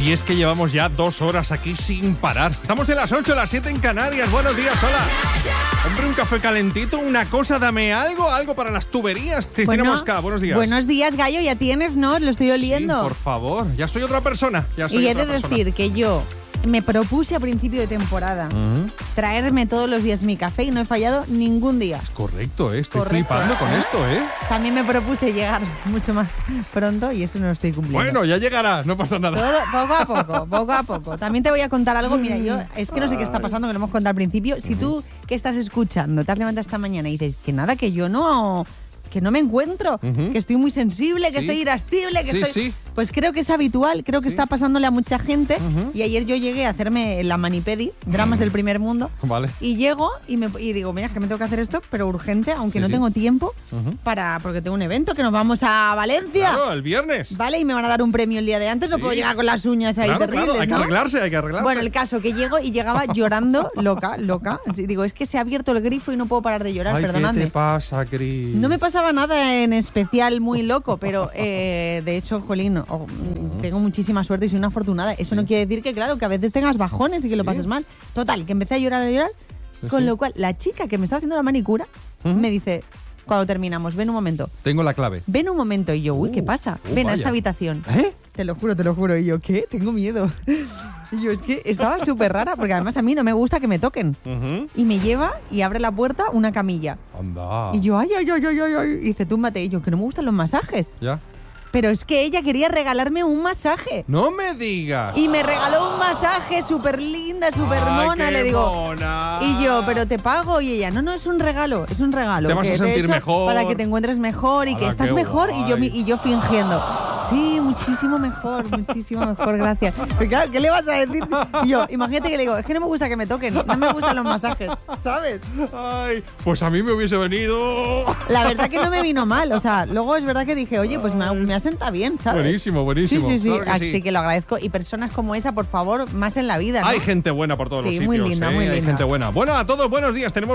Si es que llevamos ya 2 horas aquí sin parar. Estamos en las 8, las 7 en Canarias. Buenos días, hola. Hombre, un café calentito, una cosa, dame algo para las tuberías. Cristina Mosca, buenos días. Buenos días, Gallo, ya tienes, ¿no? Lo estoy oliendo. Sí, por favor, ya soy otra persona. Y he de decir que yo me propuse a principio de temporada traerme todos los días mi café y no he fallado ningún día. Es correcto, estoy flipando con esto, ¿eh? También me propuse llegar mucho más pronto y eso no lo estoy cumpliendo. Bueno, ya llegará, no pasa nada. Todo, poco a poco. También te voy a contar algo. Mira, yo es que no sé qué está pasando, que lo hemos contado al principio. Si tú que estás escuchando te has levantado esta mañana y dices que nada, que yo no me encuentro, que estoy muy sensible, que estoy irascible, que estoy... Pues creo que es habitual, creo que está pasándole a mucha gente. Y ayer yo llegué a hacerme la manipedi, dramas del primer mundo. Vale. Y llego y digo, mira, es que me tengo que hacer esto, pero urgente, aunque no tengo tiempo, porque tengo un evento, que nos vamos a Valencia. Claro, el viernes. Vale, y me van a dar un premio el día de antes, no puedo llegar con las uñas ahí terribles, claro, hay que arreglarse. Bueno, el caso, que llego y llegaba llorando, loca. Digo, es que se ha abierto el grifo y no puedo parar de llorar, perdonadme. ¿Qué te pasa, Cris? No me pasaba nada en especial muy loco, pero de hecho, jolín, tengo muchísima suerte y soy una afortunada. Eso no quiere decir que, claro, que a veces tengas bajones y que lo pases mal. Total, que empecé a llorar, con lo cual la chica que me estaba haciendo la manicura me dice, cuando terminamos, ven un momento. Tengo la clave. Ven un momento. Y yo, ¿qué pasa? Ven a esta habitación. Te lo juro. Y yo, ¿qué? Tengo miedo. Y yo, es que estaba súper rara, porque además a mí no me gusta que me toquen. Y me lleva y abre la puerta una camilla. Anda. Y yo, ay. Y dice, túmbate. Y yo, que no me gustan los masajes. Ya. Pero es que ella quería regalarme un masaje. ¡No me digas! Y me regaló un masaje súper linda, súper mona. Le digo, mona. Y yo, pero te pago. Y ella, no, es un regalo. Te vas a sentir mejor. Para que te encuentres mejor y que estás mejor. Y yo fingiendo. Sí, muchísimo mejor, gracias. Pero claro, ¿qué le vas a decir? Y yo, imagínate que le digo, es que no me gusta que me toquen, no me gustan los masajes, ¿sabes? Ay, pues a mí me hubiese venido. La verdad que no me vino mal, o sea, luego es verdad que dije, oye, pues me asenta bien, ¿sabes? Buenísimo. Sí, claro que así que lo agradezco. Y personas como esa, por favor, más en la vida, ¿no? Hay gente buena por todos los sitios. Muy linda. Hay gente buena. Bueno, a todos, buenos días. Tenemos